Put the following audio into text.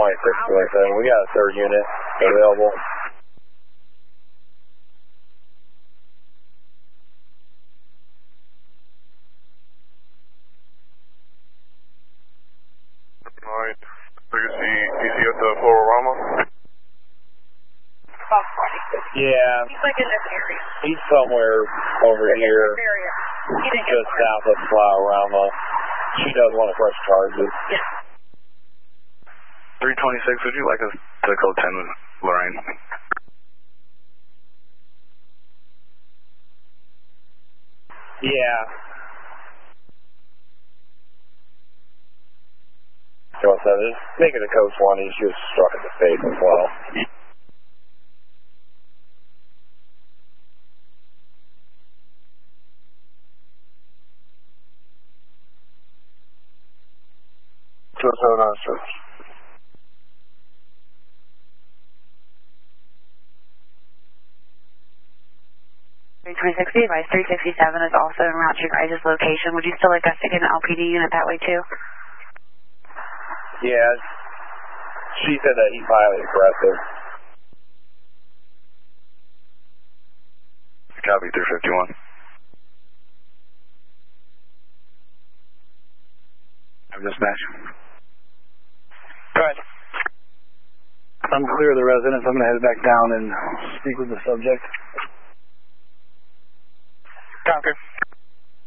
2627. We got a third unit available. Alright, so you see at the Florama? Yeah. He's like in this area. He's somewhere over here, just south of Florama. She does want to press charges. Yeah. 326, would you like us to code 10 with Lorraine? Yeah. So it's making the coach one, he's just struck in the face as well. So, search. 326, advice 367 is also en route to your guys' location. Would you still like us to get an LPD unit that way too? Yeah, she said that he's highly aggressive. Copy 351. I'm dispatch. Alright. I'm clear of the residence. I'm going to head back down and speak with the subject. Conquer.